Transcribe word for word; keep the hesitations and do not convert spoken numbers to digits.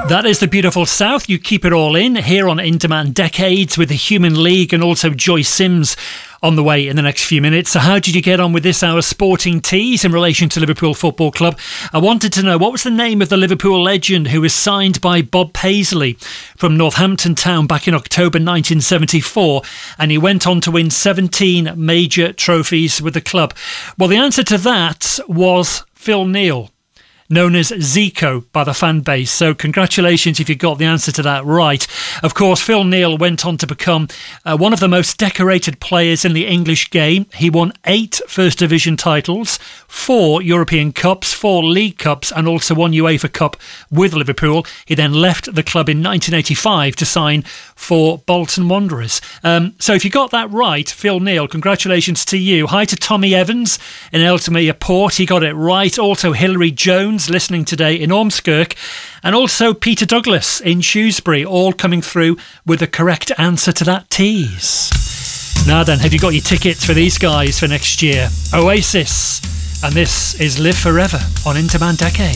That is the beautiful South. You keep it all in here on Interman Decades with the Human League and also Joyce Sims on the way in the next few minutes. So how did you get on with this hour's sporting tease in relation to Liverpool Football Club? I wanted to know, what was the name of the Liverpool legend who was signed by Bob Paisley from Northampton Town back in October nineteen seventy-four, and he went on to win seventeen major trophies with the club? Well, the answer to that was Phil Neal, known as Zico by the fan base. So congratulations if you got the answer to that right. Of course, Phil Neal went on to become uh, one of the most decorated players in the English game. He won eight First Division titles, four European Cups, four League Cups, and also one UEFA Cup with Liverpool. He then left the club in nineteen eighty-five to sign for Bolton Wanderers. Um, so if you got that right, Phil Neal, congratulations to you. Hi to Tommy Evans in Ellesmere Port. He got it right. Also Hilary Jones listening today in Ormskirk, and also Peter Douglas in Shrewsbury, all coming through with the correct answer to that tease. Now then, have you got your tickets for these guys for next year? Oasis, and this is Live Forever on Interman Decades.